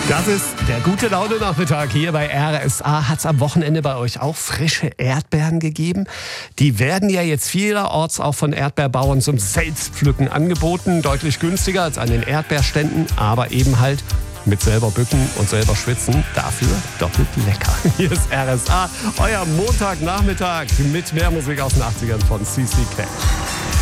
Das ist der gute Laune-Nachmittag hier bei RSA. Hat es am Wochenende bei euch auch frische Erdbeeren gegeben? Die werden ja jetzt vielerorts auch von Erdbeerbauern zum Selbstpflücken angeboten. Deutlich günstiger als an den Erdbeerständen, aber eben halt mit selber bücken und selber schwitzen. Dafür doppelt lecker. Hier ist RSA, euer Montagnachmittag mit mehr Musik aus den 80ern von CC Cash.